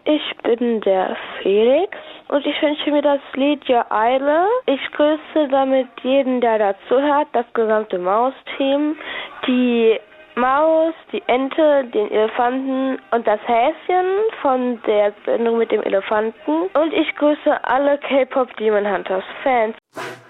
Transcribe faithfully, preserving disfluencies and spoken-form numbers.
Ich bin der Felix und ich wünsche mir das Lied Your Idol. Ich grüße damit jeden, der dazuhört, das gesamte Maus-Team, die Maus, die Ente, den Elefanten und das Häschen von der Sendung mit dem Elefanten. Und ich grüße alle K-Pop Demon Hunters Fans.